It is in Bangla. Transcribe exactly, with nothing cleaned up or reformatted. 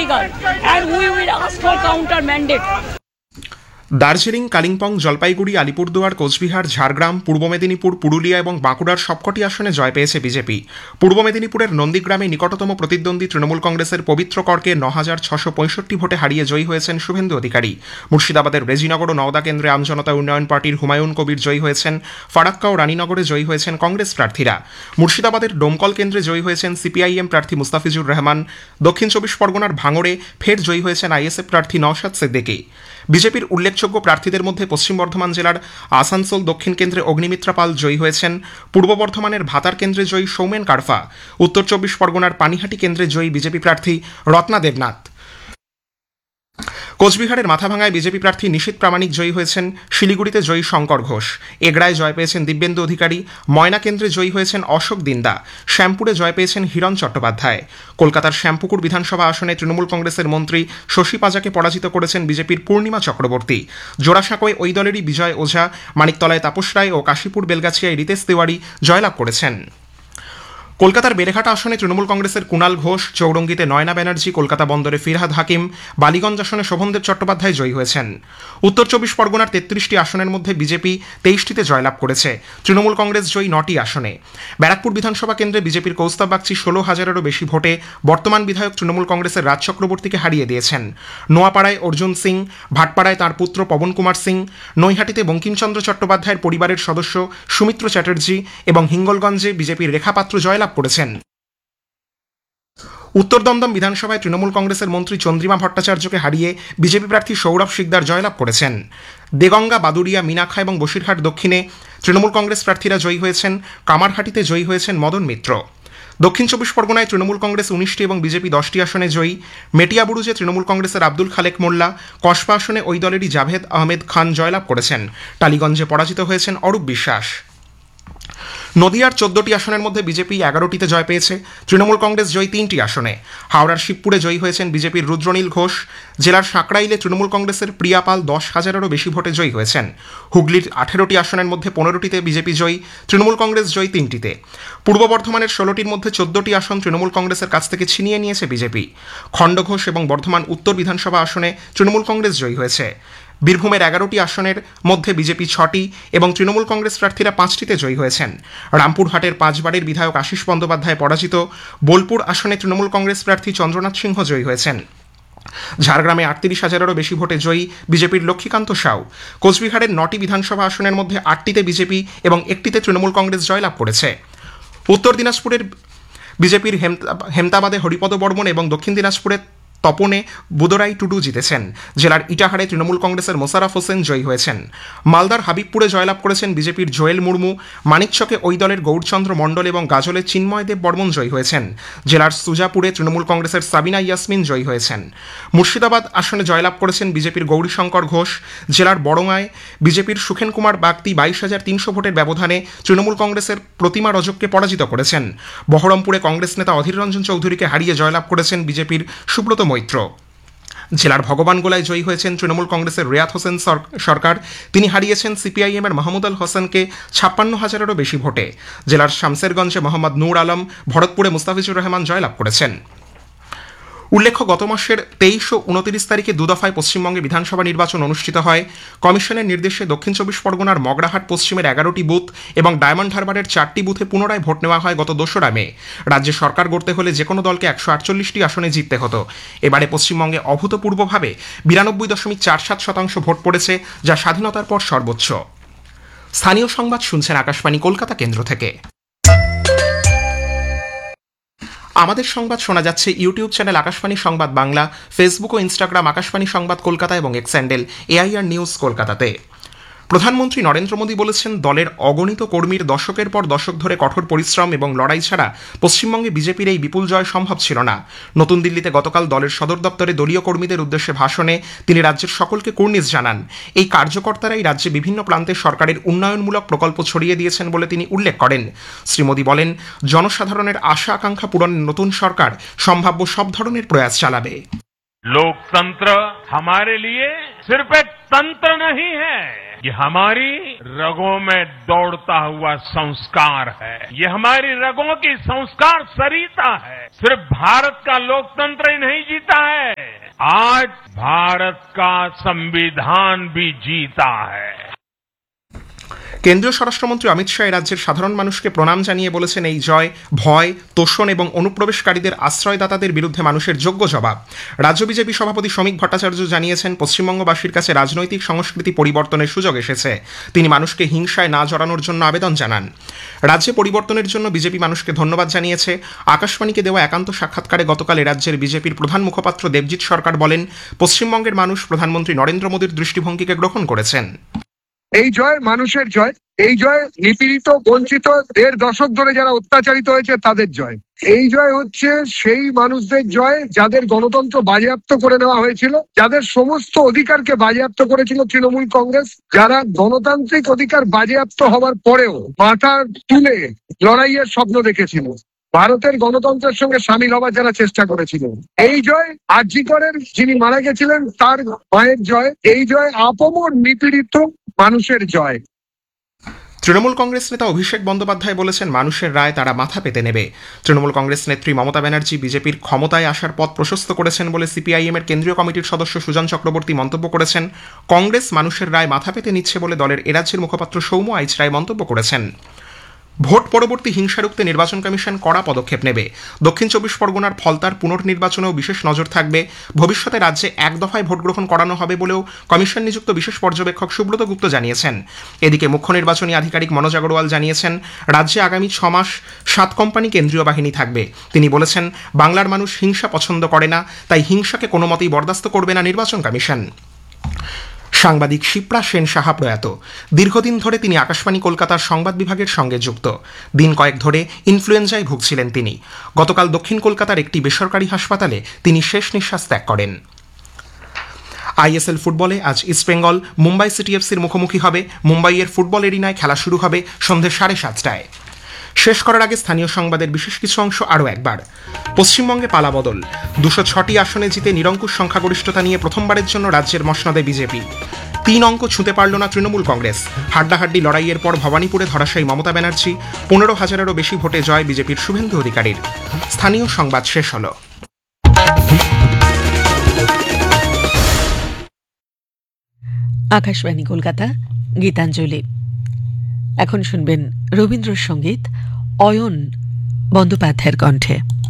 illegal and we will ask for counter mandate. Darjeeling, Kalimpong, Jalpaiguri, Alipurduar, Cooch Behar, Jhargram, পূর্ব মেদিনীপুর, পুরুলিয়া এবং বাঁকুড়ার সবকটি আসনে জয় পেয়েছে বিজেপি। পূর্ব মেদিনীপুরের নন্দীগ্রামে নিকটতম প্রতিদ্বন্দ্বী তৃণমূল কংগ্রেসের পবিত্র করকে ন হাজার ছশো পঁয়ষট্টি ভোটে হারিয়ে জয়ী হয়েছেন শুভেন্দু অধিকারী। মুর্শিদাবাদের রেজিনগর ও নওদা কেন্দ্রে আমজনতা উন্নয়ন পার্টির হুমায়ুন কবির জয়ী হয়েছেন। ফারাক্কা ও রানীনগরে জয়ী হয়েছেন কংগ্রেস প্রার্থীরা। মুর্শিদাবাদের ডোমকল কেন্দ্রে জয়ী হয়েছেন সিপিআইএম প্রার্থী মুস্তাফিজুর রহমান। দক্ষিণ চব্বিশ পরগনার ভাঙড়ে ফের জয়ী হয়েছেন আইএসএফ প্রার্থী নওশাদ সিদ্দিকী। বিজেপির উল্লেখযোগ্য প্রার্থীদের মধ্যে পশ্চিম বর্ধমান জেলার আসানসোল দক্ষিণ কেন্দ্রে অগ্নিমিত্রা পাল জয়ী হয়েছেন। পূর্ব বর্ধমানের ভাতার কেন্দ্রে জয়ী সৌমেন কারফা। উত্তর চব্বিশ পরগনার পানিহাটি কেন্দ্রে জয়ী বিজেপি প্রার্থী রত্না দেবনাথ। কোচবিহারের মাথাভাঙায় বিজেপি প্রার্থী নিশীথ প্রামাণিক জয়ী হয়েছেন। শিলিগুড়িতে জয়ী শঙ্কর ঘোষ। এগড়ায় জয় পেয়েছেন দিব্যেন্দু অধিকারী। ময়না কেন্দ্রে জয়ী হয়েছেন অশোক দিন্দা। শ্যামপুরে জয় পেয়েছেন হিরণ চট্টোপাধ্যায়। কলকাতার শ্যামপুকুর বিধানসভা আসনে তৃণমূল কংগ্রেসের মন্ত্রী শশী পাজাকে পরাজিত করেছেন বিজেপির পূর্ণিমা চক্রবর্তী। জোড়াসাঁকোয় ওই দলেরই বিজয় ওঝা। মানিকতলায় তাপস রায় ও কাশীপুর বেলগাছিয়ায় রিতেশ তিওয়ারি জয়লাভ করেছেন। কলকাতার বেড়েঘাটা আসনে তৃণমূল কংগ্রেসের কুণাল ঘোষ, চৌরঙ্গিতে নয়না ব্যানার্জি, কলকাতা বন্দরে ফিরহাদ হাকিম, বালিগঞ্জ আসনে শোভনদেব চট্টোপাধ্যায় জয়ী হয়েছেন। উত্তর চব্বিশ পরগনার তেত্রিশটি আসনের মধ্যে বিজেপি তেইশটিতে জয়লাভ করেছে। তৃণমূল কংগ্রেস জয়ী নটি আসনে। ব্যারাকপুর বিধানসভা কেন্দ্রে বিজেপির কৌস্তব বাগচি ষোলো হাজারেরও বেশি ভোটে বর্তমান বিধায়ক তৃণমূল কংগ্রেসের রাজ চক্রবর্তীকে হারিয়ে দিয়েছেন। নোয়াপাড়ায় অর্জুন সিং, ভাটপাড়ায় তাঁর পুত্র পবন কুমার সিং, নৈহাটিতে বঙ্কিমচন্দ্র চট্টোপাধ্যায়ের পরিবারের সদস্য সুমিত্র চ্যাটার্জি এবং হিঙ্গলগঞ্জে বিজেপির রেখা পাত্র জয়লাভ করেছেন। উত্তর দমদম বিধানসভায় তৃণমূল কংগ্রেসের মন্ত্রী চন্দ্রিমা ভট্টাচার্যকে হারিয়ে বিজেপি প্রার্থী সৌরভ শিকদার জয়লাভ করেছেন। দেগঙ্গা, বাদুড়িয়া, মিনাখা এবং বসিরহাট দক্ষিণে তৃণমূল কংগ্রেস প্রার্থীরা জয়ী হয়েছেন। কামারহাটিতে জয়ী হয়েছেন মদন মিত্র। দক্ষিণ চব্বিশ পরগনায় তৃণমূল কংগ্রেস উনিশটি এবং বিজেপি দশটি আসনে জয়ী। মেটিয়াবুরুজে তৃণমূল কংগ্রেসের আব্দুল খালেক মোল্লা। কসবা আসনে ওই দলেরই জাভেদ আহমেদ খান জয়লাভ করেছেন। টালিগঞ্জে পরাজিত হয়েছেন অরূপ বিশ্বাস। নদিয়ার চোদ্দটি আসনের মধ্যে বিজেপি এগারোটিতে জয় পেয়েছে। তৃণমূল কংগ্রেস জয়ী তিনটি আসনে। হাওড়ার শিবপুরে জয়ী হয়েছেন বিজেপির রুদ্রনীল ঘোষ। জেলার সাঁকরাইলে তৃণমূল কংগ্রেসের প্রিয়া পাল দশ হাজারেরও বেশি ভোটে জয়ী হয়েছেন। হুগলির আঠেরোটি আসনের মধ্যে পনেরোটিতে বিজেপি জয়ী। তৃণমূল কংগ্রেস জয়ী তিনটিতে। পূর্ব বর্ধমানের ষোলোটির মধ্যে চোদ্দটি আসন তৃণমূল কংগ্রেসের কাছ থেকে ছিনিয়ে নিয়েছে বিজেপি। খণ্ডঘোষ এবং বর্ধমান উত্তর বিধানসভা আসনে তৃণমূল কংগ্রেস জয়ী হয়েছে। বীরভূমের এগারোটি আসনের মধ্যে বিজেপি ছটি এবং তৃণমূল কংগ্রেস প্রার্থীরা পাঁচটিতে জয়ী হয়েছেন। রামপুরহাটের পাঁচবারের বিধায়ক আশিস বন্দ্যোপাধ্যায় পরাজিত। বোলপুর আসনে তৃণমূল কংগ্রেস প্রার্থী চন্দ্রনাথ সিংহ জয়ী হয়েছেন। ঝাড়গ্রামে আটত্রিশ হাজারেরও বেশি ভোটে জয়ী বিজেপির লক্ষ্মীকান্ত সাউ। কোচবিহারের নটি বিধানসভা আসনের মধ্যে আটটিতে বিজেপি এবং একটিতে তৃণমূল কংগ্রেস জয়লাভ করেছে। উত্তর দিনাজপুরের বিজেপির হেমতাবাদে হরিপদ বর্মন এবং দক্ষিণ দিনাজপুরের তপনে বুদরাই টুডু জিতেছেন। জেলার ইটাহারে তৃণমূল কংগ্রেসের মোশাররফ হোসেন জয়ী হয়েছেন। মালদার হাবিবপুরে জয়লাভ করেছেন বিজেপির জোয়েল মুর্মু। মানিকচকে ওই দলের গৌরচন্দ্র মণ্ডল এবং গাজলে চিন্ময় দেব বর্মন জয়ী হয়েছেন। জেলার সুজাপুরে তৃণমূল কংগ্রেসের সাবিনা ইয়াসমিন জয়ী হয়েছেন। মুর্শিদাবাদ আসনে জয়লাভ করেছেন বিজেপির গৌরীশঙ্কর ঘোষ। জেলার বড়ঙ্গায় বিজেপির সুখেন কুমার বাগতি বাইশ হাজার তিনশো ভোটের ব্যবধানে তৃণমূল কংগ্রেসের প্রতিমা রজককে পরাজিত করেছেন। বহরমপুরে কংগ্রেস নেতা অধীর রঞ্জন চৌধুরীকে হারিয়ে জয়লাভ করেছেন বিজেপির সুব্রত মৈত্র। জেলার ভগবানগোলায় জয়ী হয়েছেন তৃণমূল কংগ্রেসের রিয়াত হোসেন সরকার। তিনি হারিয়েছেন সিপিআইএম এর মাহমুদ আল হোসেনকে ছাপ্পান্ন হাজারেরও বেশি ভোটে। জেলার শামসেরগঞ্জে মোহাম্মদ নূর আলম, ভরতপুরে মুস্তাফিজুর রহমান জয়লাভ করেছেন। উল্লেখ্য, গত মাসের তেইশ ও উনত্রিশ তারিখে দুদফায় পশ্চিমবঙ্গে বিধানসভা নির্বাচন অনুষ্ঠিত হয়। কমিশনের নির্দেশে দক্ষিণ চব্বিশ পরগনার মগরাহাট পশ্চিমের এগারোটি বুথ এবং ডায়মন্ড হারবারের চারটি বুথে পুনরায় ভোট নেওয়া হয় গত দোসরা মে। রাজ্যে সরকার গড়তে হলে যে কোনো দলকে একশো আটচল্লিশটি আসনে জিততে হতো। এবারে পশ্চিমবঙ্গে অভূতপূর্বভাবে বিরানব্বই দশমিক চার সাত শতাংশ ভোট পড়েছে, যা স্বাধীনতার পর সর্বোচ্চ। স্থানীয় সংবাদ শুনছেন আকাশবাণী কলকাতা কেন্দ্র থেকে। আমাদের সংবাদ শোনা যাচ্ছে ইউটিউব চ্যানেল আকাশবাণী সংবাদ বাংলা, ফেসবুক ও ইনস্টাগ্রাম আকাশবাণী সংবাদ কলকাতা এবং এক্স হ্যান্ডেল এআইআর নিউজ কলকাতাতে। প্রধানমন্ত্রী নরেন্দ্র মোদী বলেছেন, দলের অগণিত কর্মীর দশকের পর দশক ধরে কঠোর পরিশ্রম এবং লড়াই ছাড়া পশ্চিমবঙ্গে বিজেপির এই বিপুল জয় সম্ভব ছিল না। নতুন দিল্লিতে গতকাল দলের সদর দপ্তরে দলীয় কর্মীদের উদ্দেশ্যে ভাষণে তিনি রাজ্যের সকলকে কুর্নিশ জানান। এই কার্যকর্তারাই রাজ্যে বিভিন্ন প্রান্তে সরকারের উন্নয়নমূলক প্রকল্প ছড়িয়ে দিয়েছেন বলে তিনি উল্লেখ করেন। শ্রী মোদী বলেন, জনসাধারণের আশা আকাঙ্ক্ষা পূরণে নতুন সরকার সম্ভাব্য সব ধরনের প্রয়াস চালাবে। लोकतंत्र हमारे लिए सिर्फ एक तंत्र नहीं है, ये हमारी रगों में दौड़ता हुआ संस्कार है। ये हमारी रगों की संस्कार सरिता है। सिर्फ भारत का लोकतंत्र ही नहीं जीता है, आज भारत का संविधान भी जीता है। কেন্দ্রীয় স্বরাষ্ট্রমন্ত্রী অমিত শাহ রাজ্যের সাধারণ মানুষকে প্রণাম জানিয়ে বলেছেন, এই জয় ভয়, তোষণ এবং অনুপ্রবেশকারীদের আশ্রয়দাতাদের বিরুদ্ধে মানুষের যোগ্য জবাব। রাজ্য বিজেপি সভাপতি শ্রমিক ভট্টাচার্য জানিয়েছেন, পশ্চিমবঙ্গবাসীর কাছে রাজনৈতিক সংস্কৃতি পরিবর্তনের সুযোগ এসেছে। তিনি মানুষকে হিংসায় না জড়ানোর জন্য আবেদন জানান। রাজ্যে পরিবর্তনের জন্য বিজেপি মানুষকে ধন্যবাদ জানিয়েছে। আকাশবাণীকে দেওয়া একান্ত সাক্ষাৎকারে গতকাল রাজ্যের বিজেপির প্রধান মুখপাত্র দেবজিৎ সরকার বলেন, পশ্চিমবঙ্গের মানুষ প্রধানমন্ত্রী নরেন্দ্র মোদীর দৃষ্টিভঙ্গিকে গ্রহণ করেছেন। এই জয় মানুষের জয়, এই জয় নিপীড়িত বঞ্চিত দেড় দশক ধরে যারা অত্যাচারিত হয়েছে তাদের জয়। এই জয় হচ্ছে সেই মানুষদের জয় যাদের গণতন্ত্র বাজেয়াপ্ত করে নেওয়া হয়েছিল, যাদের সমস্ত অধিকারকে বাজেয়াপ্ত করেছিল তৃণমূল কংগ্রেস, যারা গণতান্ত্রিক অধিকার বাজেয়াপ্ত হওয়ার পরেও মাথা তুলে লড়াইয়ের স্বপ্ন দেখেছিল, ভারতের গণতন্ত্রের সঙ্গে সামিল হবার যারা চেষ্টা করেছিলেন। এই জয় আর জি করের যিনি মারা গেছিলেন তার মায়ের জয়। এই জয় আপমর নিপীড়িত মানুষের জয়। তৃণমূল কংগ্রেস নেতা অভিষেক বন্দ্যোপাধ্যায় বলেছেন, মানুষের রায় তারা মাথা পেতে নেবে। তৃণমূল কংগ্রেস নেত্রী মমতা ব্যানার্জি বিজেপির ক্ষমতায় আসার পথ প্রশস্ত করেছেন বলে সিপিআইএম এর কেন্দ্রীয় কমিটির সদস্য সুজন চক্রবর্তী মন্তব্য করেছেন। কংগ্রেস মানুষের রায় মাথা পেতে নিচ্ছে বলে দলের এরাজ্যের মুখপাত্র সৌম্য আইচ রায় মন্তব্য করেছেন। ভোট পরবর্তী হিংসা রুখতে নির্বাচন কমিশন কড়া পদক্ষেপ নেবে। দক্ষিণ চব্বিশ পরগনার ফলতার পুনর্নির্বাচনেও বিশেষ নজর থাকবে। ভবিষ্যতে রাজ্যে এক দফায় ভোট গ্রহণ করানো হবে বলেও কমিশন নিযুক্ত বিশেষ পর্যবেক্ষক সুব্রত গুপ্ত জানিয়েছেন। এদিকে মুখ্য নির্বাচনী আধিকারিক মনোজ আগরওয়াল জানিয়েছেন, রাজ্যে আগামী ছ মাস সাত কোম্পানি কেন্দ্রীয় বাহিনী থাকবে। তিনি বলেছেন, বাংলার মানুষ হিংসা পছন্দ করে না, তাই হিংসাকে কোনো মতেই বরদাস্ত করবে না নির্বাচন কমিশন। সাংবাদিক শিপ্রা সেন সাহা প্রয়াত। দীর্ঘদিন ধরে তিনি আকাশবাণী কলকাতার সংবাদ বিভাগের সঙ্গে যুক্ত। দিন কয়েক ধরে ইনফ্লুয়েঞ্জায় ভুগছিলেন তিনি। গতকাল দক্ষিণ কলকাতার একটি বেসরকারি হাসপাতালে তিনি শেষ নিঃশ্বাস ত্যাগ করেন। আইএসএল ফুটবলে আজ ইস্টবেঙ্গল মুম্বাই সিটি এফসির মুখোমুখি হবে। মুম্বাইয়ের ফুটবল এরিনায় খেলা শুরু হবে সন্ধে সাড়ে সাতটায়। শেষ করার আগে স্থানীয় সংবাদের বিশেষ কিছু অংশ আরও একবার। পশ্চিমবঙ্গে পালাবদল, দুশো ছটি আসনে জিতে নিরঙ্কুশ সংখ্যাগরিষ্ঠতা নিয়ে প্রথমবারের জন্য রাজ্যের মসনদে বিজেপি। তিন অঙ্ক ছুঁতে পারল না তৃণমূল কংগ্রেস। হাড্ডাহাড্ডি লড়াইয়ের পর ভবানীপুরে ধরাশায়ী মমতা ব্যানার্জি। পনেরো হাজারেরও বেশি ভোটে জয় বিজেপির শুভেন্দু অধিকারীর। স্থানীয় সংবাদ শেষ হল। আকাশবাণী কলকাতা, গীতাঞ্জলি। এখন শুনবেন রবীন্দ্রসঙ্গীত অয়ন বন্দ্যোপাধ্যায়ের কণ্ঠে।